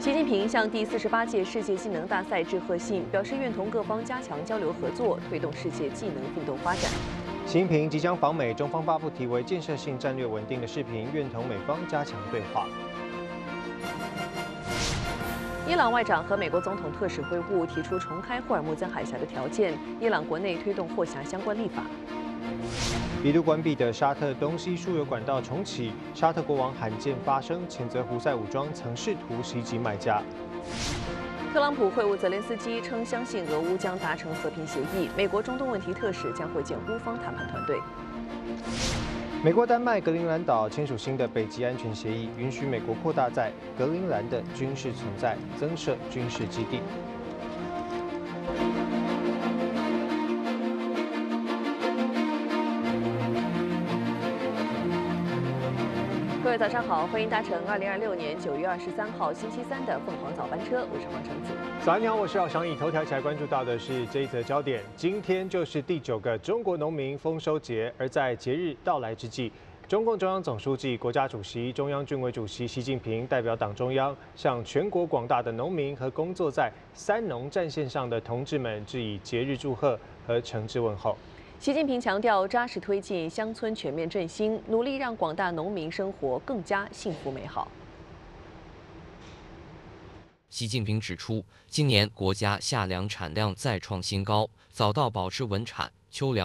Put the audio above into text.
习近平向第48届世界技能大赛致贺信，表示愿同各方加强交流合作，推动世界技能并动发展。 习近平即将访美，中方发布题为“建设性战略稳定”的视频，愿同美方加强对话。 伊朗外长和美国总统特使会晤，提出重开霍尔木兹海峡的条件。伊朗国内推动霍峡相关立法。 一度关闭的沙特东西输油管道重启，沙特国王罕见发声，谴责胡塞武装曾试图袭击麦加。 特朗普会晤泽连斯基，称相信俄乌将达成和平协议。美国中东问题特使将会见乌方谈判团队。 美国、丹麦、格陵兰岛签署新的北极安全协议，允许美国扩大在格陵兰的军事存在，增设军事基地。 各位早上好，欢迎搭乘2026年9月23号星期三的凤凰早班车，我是黄橙子。 早安，你好，我是姚翔以。头条起来关注到的是这一则焦点，今天就是第9个中国农民丰收节，而在节日到来之际，中共中央总书记、国家主席、中央军委主席习近平代表党中央，向全国广大的农民和工作在三农战线上的同志们致以节日祝贺和诚挚问候。 习近平强调，扎实推进乡村全面振兴，努力让广大农民生活更加幸福美好。 习近平指出，今年国家夏粮产量再创新高，早稻保持稳产，秋粮